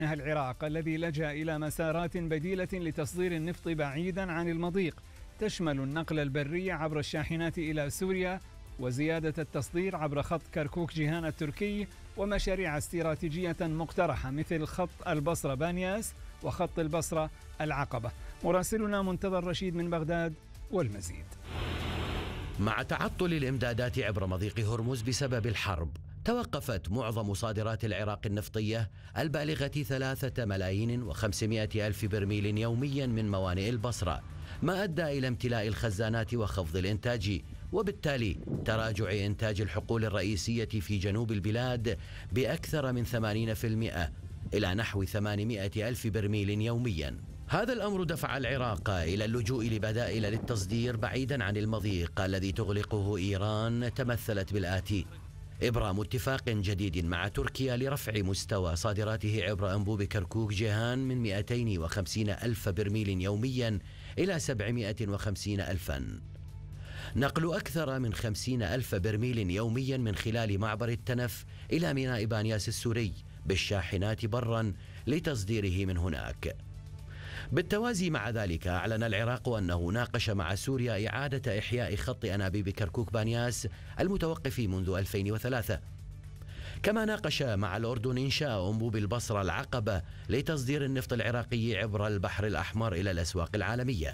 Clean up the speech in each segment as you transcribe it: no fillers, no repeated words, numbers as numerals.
العراق الذي لجأ إلى مسارات بديلة لتصدير النفط بعيدا عن المضيق، تشمل النقل البري عبر الشاحنات إلى سوريا وزيادة التصدير عبر خط كركوك جيهان التركي ومشاريع استراتيجية مقترحة مثل خط البصرة بانياس وخط البصرة العقبة. مراسلنا منتظر رشيد من بغداد والمزيد. مع تعطل الإمدادات عبر مضيق هرمز بسبب الحرب، توقفت معظم صادرات العراق النفطية البالغة 3,500,000 برميل يوميا من موانئ البصرة، ما أدى إلى امتلاء الخزانات وخفض الإنتاج، وبالتالي تراجع إنتاج الحقول الرئيسية في جنوب البلاد بأكثر من 80% إلى نحو 800,000 برميل يوميا. هذا الأمر دفع العراق إلى اللجوء لبدائل للتصدير بعيدا عن المضيق الذي تغلقه إيران، تمثلت بالآتي: إبرام اتفاق جديد مع تركيا لرفع مستوى صادراته عبر أنبوب كركوك جيهان من 250,000 برميل يوميا إلى 750,000، نقل أكثر من 50,000 برميل يوميا من خلال معبر التنف إلى ميناء بانياس السوري بالشاحنات برا لتصديره من هناك. بالتوازي مع ذلك، أعلن العراق أنه ناقش مع سوريا إعادة إحياء خط أنابيب كركوك بانياس المتوقف منذ 2003، كما ناقش مع الأردن إنشاء أنبوب البصرة العقبة لتصدير النفط العراقي عبر البحر الأحمر إلى الأسواق العالمية.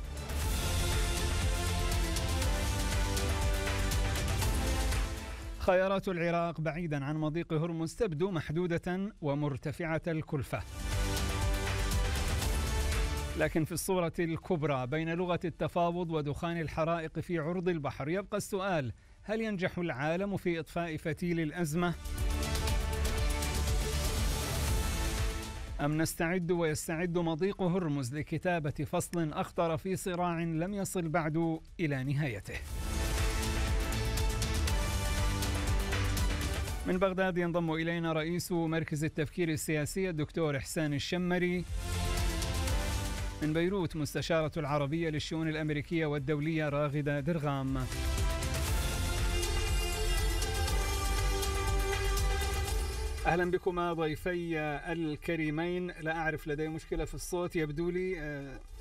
خيارات العراق بعيدا عن مضيق هرمز تبدو محدودة ومرتفعة الكلفة، لكن في الصورة الكبرى بين لغة التفاوض ودخان الحرائق في عرض البحر يبقى السؤال: هل ينجح العالم في إطفاء فتيل الأزمة؟ أم نستعد ويستعد مضيق هرمز لكتابة فصل أخطر في صراع لم يصل بعد إلى نهايته؟ من بغداد ينضم إلينا رئيس مركز التفكير السياسي الدكتور إحسان الشمري. من بيروت مستشارة العربية للشؤون الأمريكية والدولية راغدة درغام. أهلا بكما ضيفي الكريمين. لا أعرف، لدي مشكلة في الصوت يبدو لي.